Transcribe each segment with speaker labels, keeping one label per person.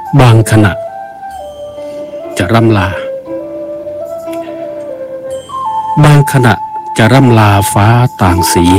Speaker 1: บางขณะจะร่ำลาบางขณะจะร่ำลาฟ้าต่างสี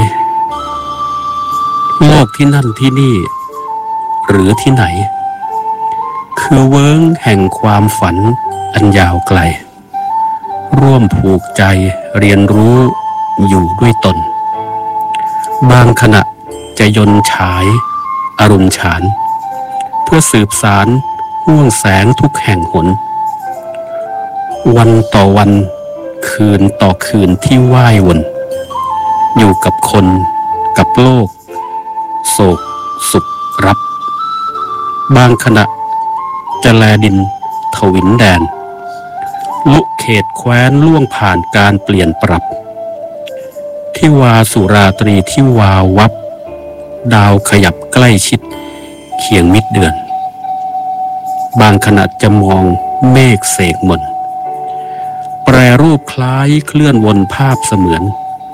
Speaker 1: โลกที่นั่นที่นี่หรือที่ไหนคือเวิ้งแห่งความฝันอันยาวไกลร่วมผูกใจเรียนรู้อยู่ด้วยตนบางขณะจะยนต์ฉายอรุณฉานเพื่อสืบสารห่วงแสงทุกแห่งหนวันต่อวันคืนต่อคืนที่ว่ายวนอยู่กับคนกับโลกโศกสุขรับบางขณะจะแลดินทวินแดนลุเขตแคว้นล่วงผ่านการเปลี่ยนปรับที่วาสุราตรีที่วาวับดาวขยับใกล้ชิดเคียงมิดเดือนบางขณะจะมองเมฆเสกมนแปรรูปคล้ายเคลื่อนวนภาพเสมือน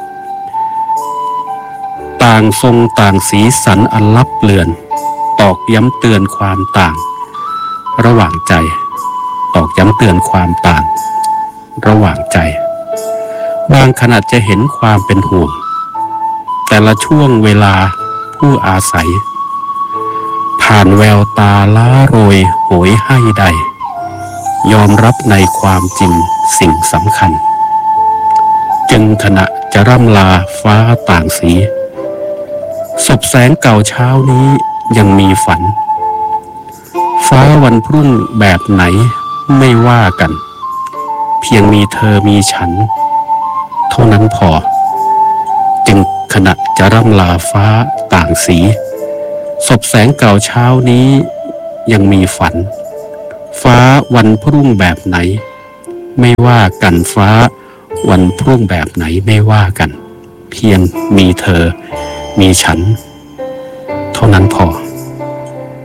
Speaker 1: ต่างทรงต่างสีสันอันลับเลือนตอกย้ำเตือนความต่างระหว่างใจตอกย้ำเตือนความต่างระหว่างใจบางขณะจะเห็นความเป็นห่วงแต่ละช่วงเวลาผู้อาศัยผ่านแววตาล้าโรยโหยให้ใดยอมรับในความจริงสิ่งสำคัญจึงขณะจะร่ำลาฟ้าต่างสีศพแสงเก่าเช้านี้ยังมีฝันฟ้าวันพรุ่งแบบไหนไม่ว่ากันเพียงมีเธอมีฉันเท่านั้นพอจึงขณะจะร่ำลาฟ้าต่างสีศพแสงเก่าเช้านี้ยังมีฝันฟ้าวันพรุ่งแบบไหนไม่ว่ากันฟ้าวันพรุ่งแบบไหนไม่ว่ากันเพียงมีเธอมีฉันเท่านั้นพอ